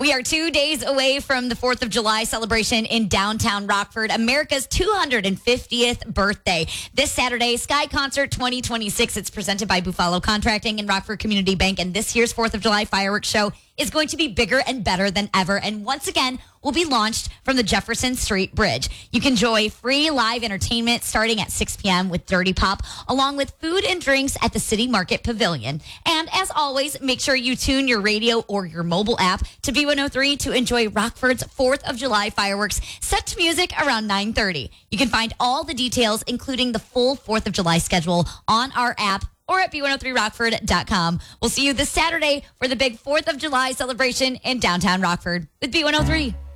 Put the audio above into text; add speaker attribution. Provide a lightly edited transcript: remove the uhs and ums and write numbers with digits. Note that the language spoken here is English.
Speaker 1: We are 2 days away from the 4th of July celebration in downtown Rockford, America's 250th birthday. This Saturday, Sky Concert 2026. It's presented by Buffalo Contracting and Rockford Community Bank. And this year's 4th of July fireworks show is going to be bigger and better than ever. And once again, will be launched from the Jefferson Street Bridge. You can enjoy free live entertainment starting at 6 p.m. with Dirty Pop, along with food and drinks at the City Market Pavilion. And as always, make sure you tune your radio or your mobile app to B103 to enjoy Rockford's 4th of July fireworks set to music around 9:30. You can find all the details, including the full 4th of July schedule, on our app or at b103rockford.com. We'll see you this Saturday for the big 4th of July celebration in downtown Rockford with B103.